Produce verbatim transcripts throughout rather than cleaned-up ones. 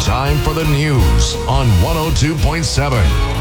time for the news on one oh two point seven.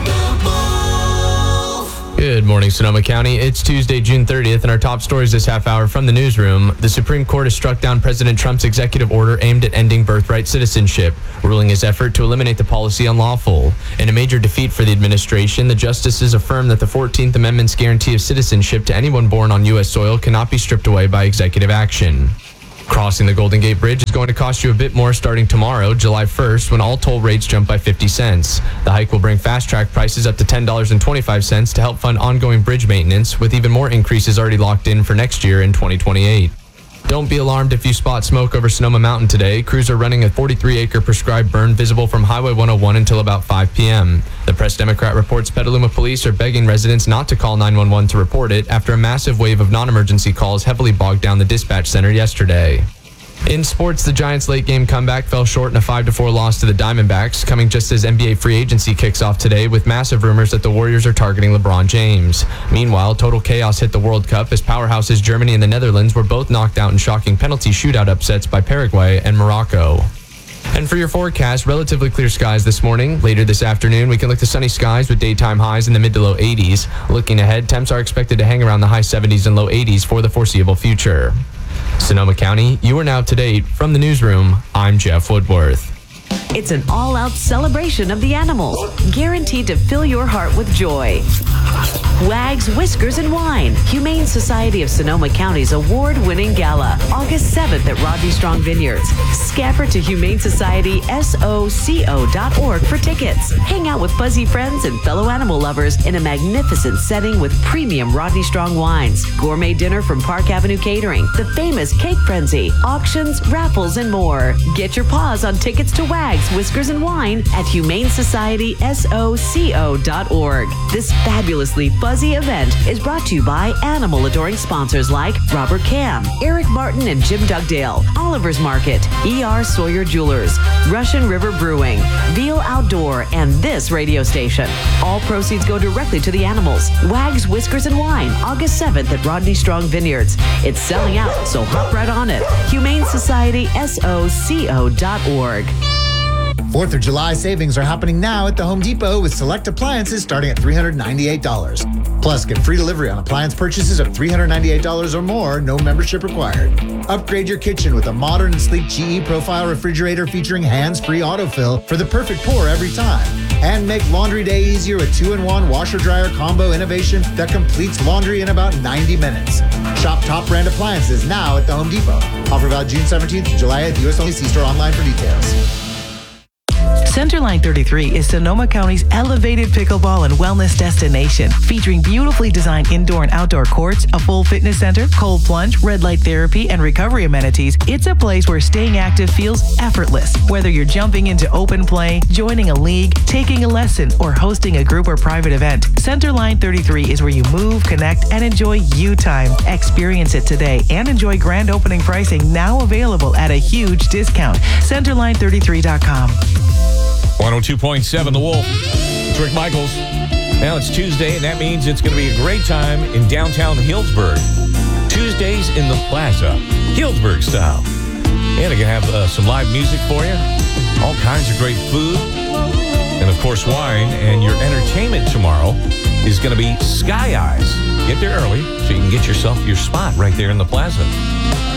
Good morning, Sonoma County. It's Tuesday, June thirtieth, and our top stories this half hour from the newsroom. The Supreme Court has struck down President Trump's executive order aimed at ending birthright citizenship, ruling his effort to eliminate the policy unlawful. In a major defeat for the administration, the justices affirmed that the fourteenth Amendment's guarantee of citizenship to anyone born on U S soil cannot be stripped away by executive action. Crossing the Golden Gate Bridge is going to cost you a bit more starting tomorrow, July first, when all toll rates jump by fifty cents. The hike will bring fast-track prices up to ten dollars and twenty-five cents to help fund ongoing bridge maintenance, with even more increases already locked in for next year in twenty twenty-eight. Don't be alarmed if you spot smoke over Sonoma Mountain today. Crews are running a forty-three acre prescribed burn visible from Highway one oh one until about five p.m. The Press Democrat reports Petaluma police are begging residents not to call nine one one to report it after a massive wave of non-emergency calls heavily bogged down the dispatch center yesterday. In sports, the Giants' late-game comeback fell short in a five to four loss to the Diamondbacks, coming just as N B A free agency kicks off today with massive rumors that the Warriors are targeting LeBron James. Meanwhile, total chaos hit the World Cup as powerhouses Germany and the Netherlands were both knocked out in shocking penalty shootout upsets by Paraguay and Morocco. And for your forecast, relatively clear skies this morning. Later this afternoon, we can look to sunny skies with daytime highs in the mid to low eighties. Looking ahead, temps are expected to hang around the high seventies and low eighties for the foreseeable future. Sonoma County, you are now up to date. From the newsroom, I'm Jeff Woodworth. It's an all-out celebration of the animals, guaranteed to fill your heart with joy. Wags, Whiskers, and Wine, Humane Society of Sonoma County's award-winning gala, August seventh at Rodney Strong Vineyards. Scamper to humane society soco dot org for tickets. Hang out with fuzzy friends and fellow animal lovers in a magnificent setting with premium Rodney Strong wines, gourmet dinner from Park Avenue Catering, the famous Cake Frenzy, auctions, raffles, and more. Get your paws on tickets to Wags, Whiskers, and Wine at humane society soco dot org. This fabulously fuzzy event is brought to you by animal adoring sponsors like Robert Cam, Eric Martin and Jim Dugdale, Oliver's Market, E R Sawyer Jewelers, Russian River Brewing, Veal Outdoor, and this radio station. All proceeds go directly to the animals. Wags, Whiskers, and Wine, August seventh at Rodney Strong Vineyards. It's selling out, so hop right on it. humane society soco dot org. fourth of July savings are happening now at the Home Depot with select appliances starting at three hundred ninety-eight dollars. Plus, get free delivery on appliance purchases of three hundred ninety-eight dollars or more, no membership required. Upgrade your kitchen with a modern and sleek G E Profile refrigerator featuring hands-free autofill for the perfect pour every time. And make laundry day easier with two in one washer-dryer combo innovation that completes laundry in about ninety minutes. Shop top brand appliances now at the Home Depot. Offer valid June seventeenth to July eighth. U S only. See store online for details. Centerline thirty-three is Sonoma County's elevated pickleball and wellness destination, featuring beautifully designed indoor and outdoor courts, a full fitness center, cold plunge, red light therapy, and recovery amenities. It's a place where staying active feels effortless. Whether you're jumping into open play, joining a league, taking a lesson, or hosting a group or private event, Centerline thirty-three is where you move, connect, and enjoy you time. Experience it today and enjoy grand opening pricing now available at a huge discount. Centerline thirty-three dot com. one oh two point seven The Wolf. It's Rick Michaels. Now it's Tuesday, and that means it's going to be a great time in downtown Healdsburg. Tuesdays in the Plaza, Healdsburg style. And they're going to have uh, some live music for you, all kinds of great food, and of course wine. And your entertainment tomorrow is going to be Sky Eyes. Get there early so you can get yourself your spot right there in the plaza.